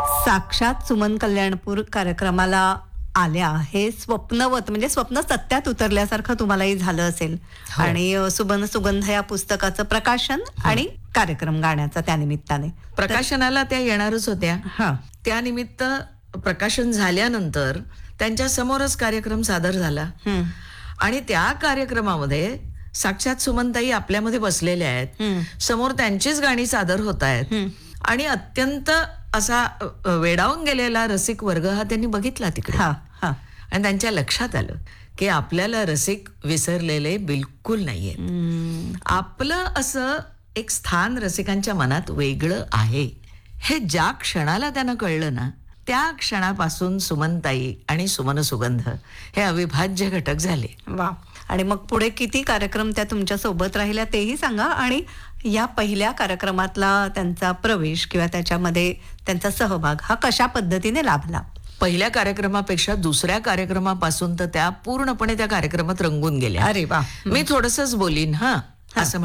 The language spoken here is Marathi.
साक्षात सुमन कल्याणपूर कार्यक्रमाला आल्या हे स्वप्नवत म्हणजे स्वप्न सत्यात उतरल्यासारखं तुम्हालाही झालं असेल. आणि सुमन सुगंध या पुस्तकाचं प्रकाशन आणि कार्यक्रम गाण्याचा त्यानिमित्ताने प्रकाशनाला त्या येणारच होत्या. हा त्यानिमित्त प्रकाशन झाल्यानंतर त्यांच्या समोरच कार्यक्रम सादर झाला आणि त्या कार्यक्रमामध्ये साक्षात सुमनताई आपल्यामध्ये बसलेल्या आहेत. समोर त्यांचीच गाणी सादर होत आहेत आणि अत्यंत असा वेडावून गेलेला रसिक वर्ग हा त्यांनी बघितला तिकडे. आणि त्यांच्या लक्षात आलं की आपल्याला रसिक विसरलेले बिलकुल नाहीये. आपलं असं एक स्थान रसिकांच्या मनात वेगळं आहे हे ज्या क्षणाला त्यांना कळलं ना, त्या क्षणापासून सुमनताई आणि सुमन सुगंध हे अविभाज्य घटक झाले. वा. आणि मग पुढे किती कार्यक्रम त्या तुमच्या सोबत राहिल्या तेही सांगा. आणि या पहिल्या कार्यक्रमातला त्यांचा प्रवेश किंवा त्याच्यामध्ये त्यांचा सहभाग हा कशा पद्धतीने लाभला? पहिल्या कार्यक्रमापेक्षा दुसऱ्या कार्यक्रमापासून तर त्या पूर्णपणे त्या कार्यक्रमात रंगून गेल्या. अरे वा. मी थोडंसंच बोलीन असं